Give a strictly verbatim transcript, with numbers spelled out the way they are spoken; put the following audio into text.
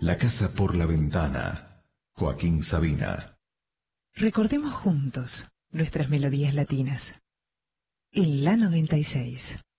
La casa por la ventana. Joaquín Sabina. Recordemos juntos nuestras melodías latinas. En la noventa y seis.